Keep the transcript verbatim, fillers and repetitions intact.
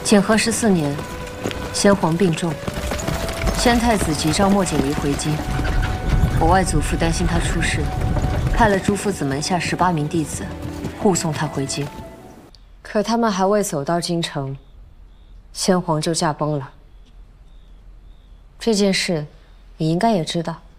景和十四年，先皇病重，先太子急召莫景离回京。我外祖父担心他出事，派了朱父子门下十八名弟子护送他回京。可他们还未走到京城，先皇就驾崩了。这件事，你应该也知道。